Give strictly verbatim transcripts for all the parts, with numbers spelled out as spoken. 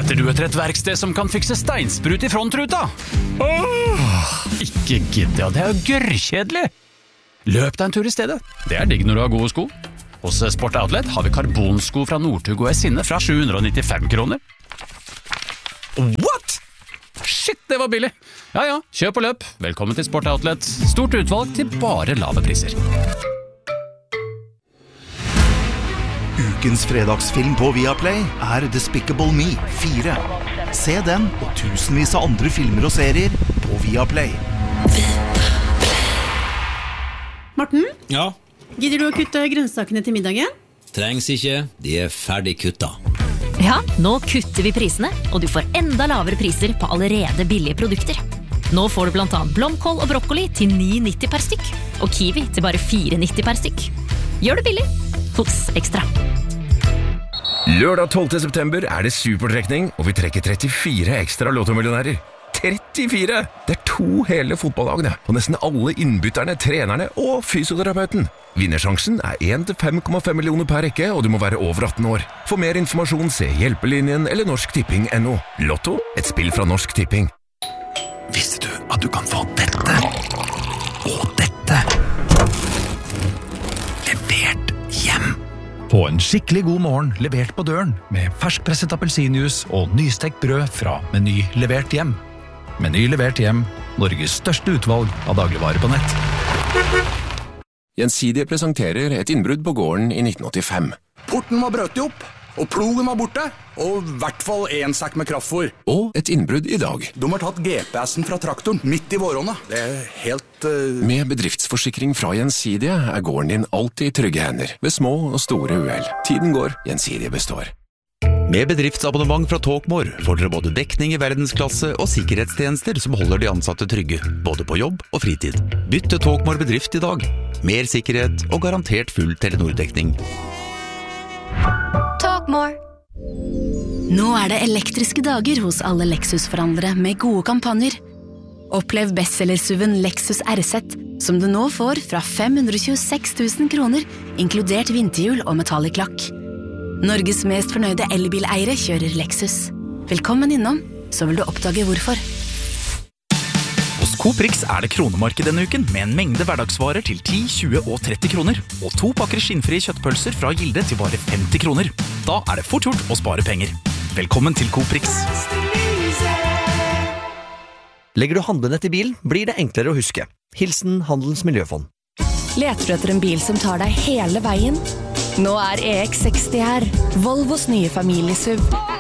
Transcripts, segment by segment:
Leter du etter et verksted som kan fikse steinsprut i frontruta? Åh, ikke gidd, ja, det er jo gørrkjedelig. Løp deg en tur i stedet. Det er digg når du har gode sko. Hos Sport Outlet har vi karbonsko fra Northug og Esinne fra sju hundre nittifem kroner. What? Shit, det var billig. Ja ja, kjøp og løp. Velkommen til Sport Outlet. Stort utvalg til bare lave priser. Ukens fredagsfilm på Viaplay er Despicable Me fire. Se den og tusenvis av andre filmer og serier på Viaplay. Morten? Ja? Gidder du å kutte grønnsakene til middagen? Trengs ikke, de er ferdig kutta. Ja, nå kutter vi prisene, og du får enda lavere priser på allerede billige produkter. Nå får du blant annet blomkål og brokkoli til ni nitti per stykk, og kiwi til bare fire nitti per stykk. Gjør det billig hos Ekstra. Lørdag tolvte september er det supertrekning, og vi trekker trettifire ekstra lottomillionærer. trettifire! Det er to hele fotballagene, og nesten alle innbytterne, trenerne og fysioterapeuten. Vinnersjansen er en til fem komma fem millioner per rekke, og du må være over atten år. For mer informasjon se Hjelpelinjen eller Norsk Tipping punktum no. Lotto, et spill fra Norsk Tipping. Visste du at du kan få dette og dette levert hjem? Få en skikkelig god morgen levert på døren med ferskpresset appelsinjuice og nystekt brød fra Meny levert hjem. Meny levert hjem, Norges største utvalg av dagligvarer på nett. Gjensidige presenterer et innbrudd på gården i nitten åttifem. Porten var brøt opp, og plogen var borte, og i hvert fall en sekk med kraftfôr. Og et innbrudd i dag. De har tatt G P S-en fra traktoren midt i våronna. Det er helt... Uh... Med bedriftsforsikring fra Gjensidige er gården din alltid i trygge hender, ved små og store uhell. Tiden går, Gjensidige består. Med bedriftsabonnement fra Talkmore får dere både dekning i verdensklasse og sikkerhetstjenester som holder de ansatte trygge, både på jobb og fritid. Bytt til Talkmore bedrift i dag. Mer sikkerhet og garantert full Telenor-dekning. Talkmore. Nå er det elektriske dager hos alle Lexus-forhandlere med gode kampanjer. Opplev bestsellersuven Lexus R Z, som du nå får fra fem hundre tjueseks tusen kroner, inkludert vinterhjul og metallic lakk. Norges mest fornøyde elbileiere kjører Lexus. Velkommen innom, så vil du oppdage hvorfor. Hos Coprix er det kronemarked denne uken, med en mengde hverdagsvarer til ti, tjue og tretti kroner, og to pakker skinnfrie kjøttpølser fra Gilde til bare femti kroner. Da er det fort gjort å spare penger. Velkommen til Coprix. Legger du handlenett i bilen, blir det enklere å huske. Hilsen Handelens Miljøfond. Leter du etter en bil som tar deg hele veien? Nå er E X seksti her, Volvos nye familiesuv.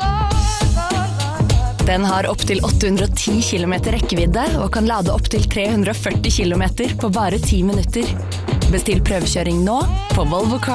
Den har opp til åtte hundre og ti kilometer rekkevidde og kan lade opp til tre hundre og førti kilometer på bare ti minutter. Bestill prøvekjøring nå på volvo car